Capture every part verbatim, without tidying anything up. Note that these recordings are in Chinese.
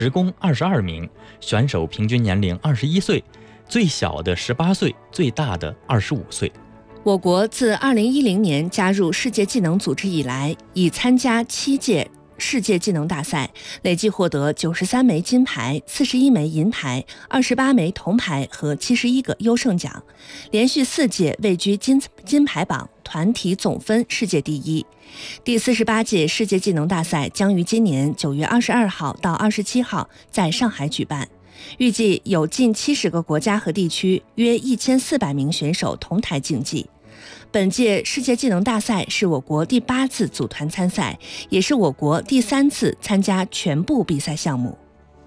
职工二十二名，选手平均年龄二十一岁，最小的十八岁，最大的二十五岁。 我国自二零一零年加入世界技能组织以来，已参加七届世界技能大赛，累计获得九十三枚金牌、四十一枚银牌、二十八枚铜牌和七十一个优胜奖，连续四届位居金金牌榜，团体总分世界第一。第四十八届世界技能大赛将于今年九月二十二号到二十七号在上海举办，预计有近七十个国家和地区，约一千四百名选手同台竞技。本届世界技能大赛是我国第八次组团参赛，也是我国第三次参加全部比赛项目。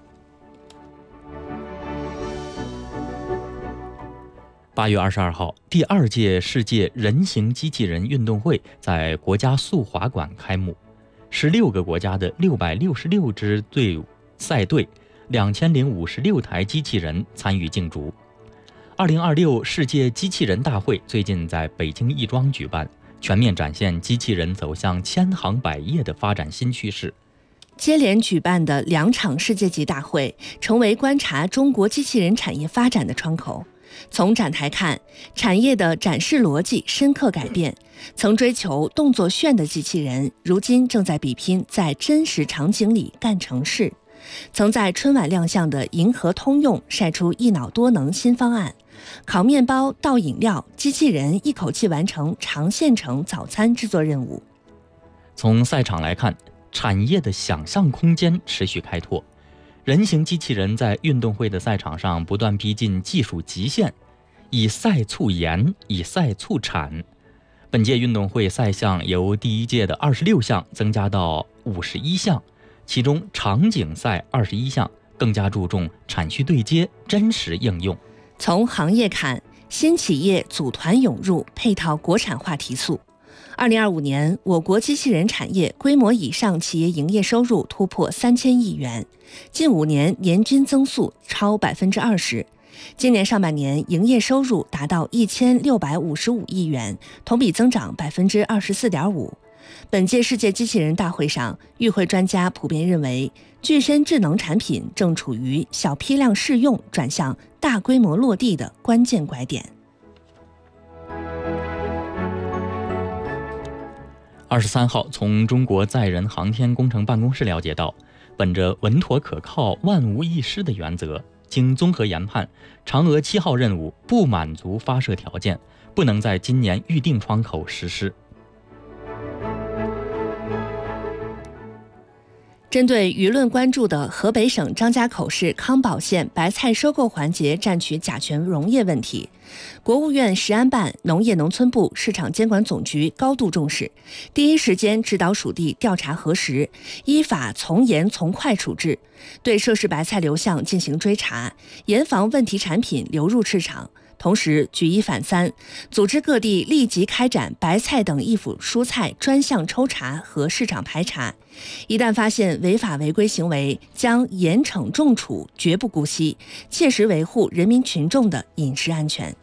八月二十二号，第二届世界人形机器人运动会在国家速滑馆开幕，十六个国家的六百六十六支队伍赛队，两千零五十六台机器人参与竞逐。二零二六世界机器人大会最近在北京亦庄举办，全面展现机器人走向千行百业的发展新趋势。 接连举办的两场世界级大会，成为观察中国机器人产业发展的窗口。从展台看，产业的展示逻辑深刻改变，曾追求动作炫的机器人，如今正在比拼在真实场景里干成事。曾在春晚亮相的银河通用晒出一脑多能新方案，烤面包、倒饮料，机器人一口气完成长线程早餐制作任务。 从赛场来看，产业的想象空间持续开拓，人形机器人在运动会的赛场上不断逼近技术极限，以赛促研，以赛促产。本届运动会赛项由第一届的二十六项增加到五十一项，其中场景赛二十一项，更加注重产需对接、真实应用。 从行业看，新企业组团涌入，配套国产化提速。二零二五年，我国机器人产业规模以上企业营业收入突破三千亿元，近五年年均增速超百分之二十。今年上半年营业收入达到一千六百五十五亿元，同比增长百分之二十四点五。本届世界机器人大会上，与会专家普遍认为，具身智能产品正处于小批量试用转向大规模落地的关键拐点。 二十三号，从中国载人航天工程办公室了解到，本着稳妥可靠、万无一失的原则，经综合研判，嫦娥七号任务不满足发射条件，不能在今年预定窗口实施。 针对舆论关注的河北省张家口市康保县白菜收购环节占取甲醛溶液问题，国务院食安办、农业农村部市场监管总局高度重视，第一时间指导属地调查核实，依法从严从快处置，对涉事白菜流向进行追查，严防问题产品流入市场。同时举一反三，组织各地立即开展白菜等易腐蔬菜专项抽查和市场排查，一旦发现违法违规行为，将严惩重处，绝不姑息，切实维护人民群众的饮食安全。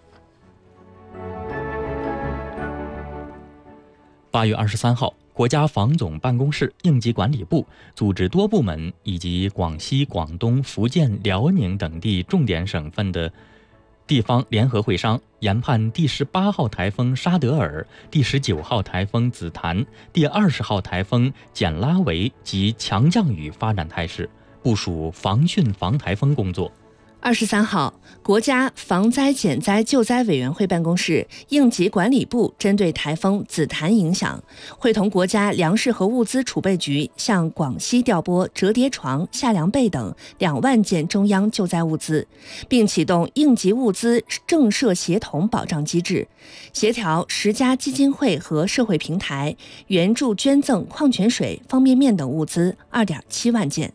八月二十三号，国家防总办公室、应急管理部组织多部门以及广西、广东、福建、辽宁等地重点省份的地方联合会商，研判第十八号台风沙德尔、第十九号台风紫檀、第二十号台风简拉维及强降雨发展态势，部署防汛防台风工作。 二十三号，国家防灾减灾救灾委员会办公室、应急管理部针对台风紫檀影响，会同国家粮食和物资储备局向广西调拨折叠床、夏凉被等两万件中央救灾物资，并启动应急物资政社协同保障机制，协调十家基金会和社会平台援助捐赠矿泉水、方便面等物资二点七万件。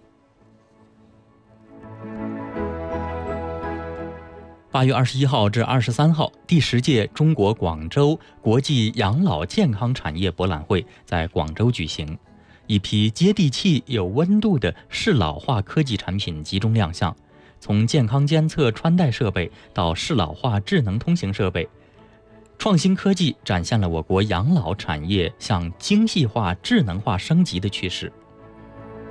八月二十一号至二十三号，第十届中国广州国际养老健康产业博览会在广州举行，一批接地气、有温度的适老化科技产品集中亮相，从健康监测穿戴设备到适老化智能通行设备，创新科技展现了我国养老产业向精细化、智能化升级的趋势。